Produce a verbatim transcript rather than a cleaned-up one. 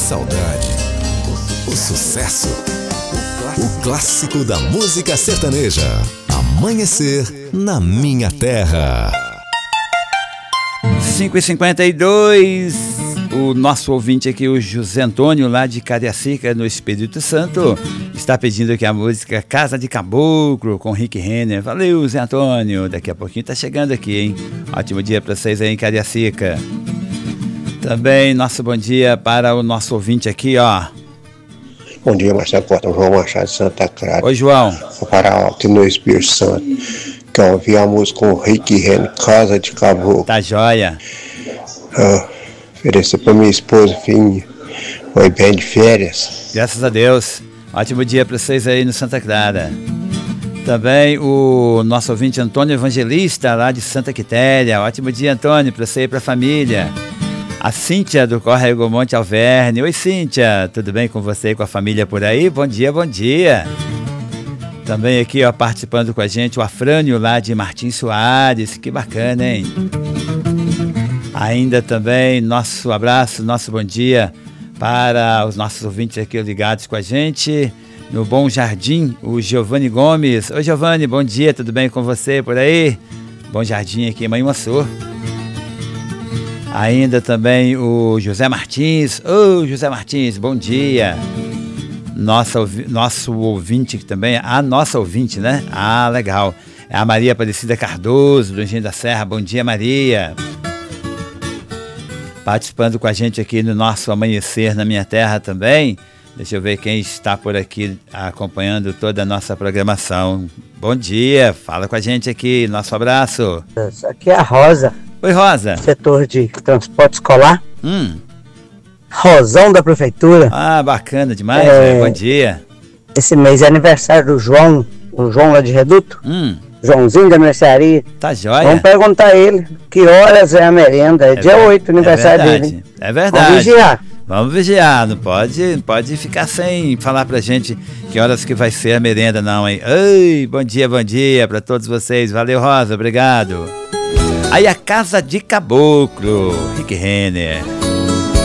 saudade, o sucesso, o clássico da música sertaneja. Amanhecer na minha terra. cinco e cinquenta e dois. O nosso ouvinte aqui, o José Antônio, lá de Cariacica, no Espírito Santo, está pedindo aqui a música Casa de Caboclo, com Rick Renner. Valeu, Zé Antônio. Daqui a pouquinho tá chegando aqui, hein? Ótimo dia para vocês aí em Cariacica. Também nosso bom dia para o nosso ouvinte aqui, ó. Bom dia, Marcelo Porta, João Machado de Santa Clara. Oi, João. Vou parar aqui no Espírito Santo. Quero ouvir a música com Rick Renner, Casa de Caboclo. Tá joia. Ah, oferecer para minha esposa, filha. Foi bem de férias. Graças a Deus. Ótimo dia para vocês aí no Santa Clara. Também o nosso ouvinte Antônio Evangelista, lá de Santa Quitéria. Ótimo dia, Antônio, para você e para a família. A Cíntia do Córrego Monte Alverne. Oi, Cíntia, tudo bem com você e com a família por aí? Bom dia, bom dia. Também aqui, ó, participando com a gente, o Afrânio lá de Martins Soares. Que bacana, hein? Ainda também nosso abraço, nosso bom dia para os nossos ouvintes aqui ligados com a gente no Bom Jardim, o Giovanni Gomes. Oi, Giovanni, bom dia, tudo bem com você por aí? Bom Jardim aqui em Manhuaçu. Ainda também o José Martins. Ô, oh, José Martins, bom dia. Nossa, nosso ouvinte também, a nossa ouvinte, né? Ah, legal. É a Maria Aparecida Cardoso, do Engenho da Serra. Bom dia, Maria. Participando com a gente aqui no nosso Amanhecer na Minha Terra também. Deixa eu ver quem está por aqui acompanhando toda a nossa programação. Bom dia, fala com a gente aqui, nosso abraço. Isso aqui é a Rosa. Oi, Rosa. Setor de transporte escolar. Hum. Rosão da prefeitura. Ah, bacana demais, é... né? Bom dia. Esse mês é aniversário do João, o João lá de Reduto. Hum. Joãozinho da mercearia. Tá jóia. Vamos perguntar a ele que horas é a merenda. É, é dia oito, aniversário é dele. É verdade. Vamos vigiar. Vamos vigiar, não pode, pode ficar sem falar pra gente que horas que vai ser a merenda não, hein? Ei, bom dia, bom dia pra todos vocês. Valeu, Rosa, obrigado. Aí a Casa de Caboclo, Rick Renner.